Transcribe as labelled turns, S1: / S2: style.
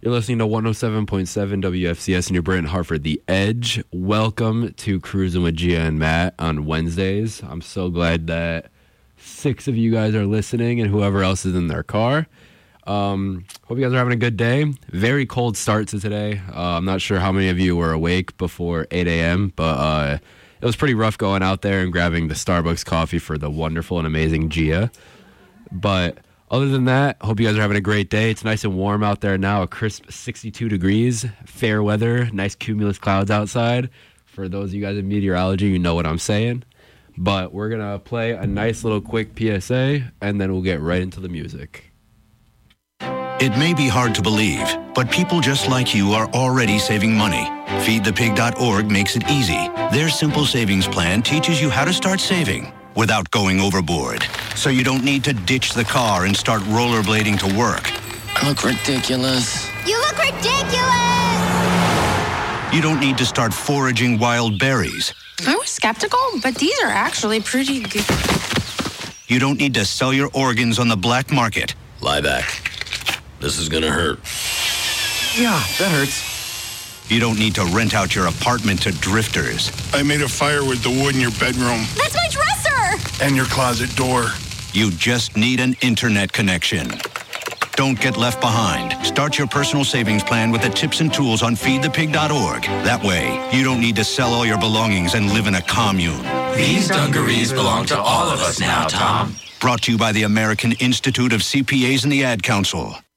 S1: You're listening to 107.7 WFCS in your Brent Hartford, The Edge. Welcome to Cruising with Gia and Matt on Wednesdays. I'm so glad that 6 of you guys are listening and whoever else is in their car. Hope you guys are having a good day. Very cold start to today. I'm not sure how many of you were awake before 8 a.m., but it was pretty rough going out there and grabbing the Starbucks coffee for the wonderful and amazing Gia. But other than that, hope you guys are having a great day. It's nice and warm out there now, a crisp 62 degrees, fair weather, nice cumulus clouds outside. For those of you guys in meteorology, you know what I'm saying. But we're going to play a nice little quick PSA, and then we'll get right into the music.
S2: It may be hard to believe, but people just like you are already saving money. FeedThePig.org makes it easy. Their simple savings plan teaches you how to start saving without going overboard. So you don't need to ditch the car and start rollerblading to work.
S3: I look ridiculous.
S4: You look ridiculous!
S2: You don't need to start foraging wild berries.
S5: I was skeptical, but these are actually pretty good.
S2: You don't need to sell your organs on the black market.
S3: Lie back. This is gonna hurt.
S6: Yeah, that hurts.
S2: You don't need to rent out your apartment to drifters.
S7: I made a fire with the wood in your bedroom.
S4: That's my dresser!
S7: And your closet door.
S2: You just need an internet connection. Don't get left behind. Start your personal savings plan with the tips and tools on feedthepig.org. That way, you don't need to sell all your belongings and live in a commune.
S8: These dungarees belong to all of us now, Tom.
S2: Brought to you by the American Institute of CPAs and the Ad Council.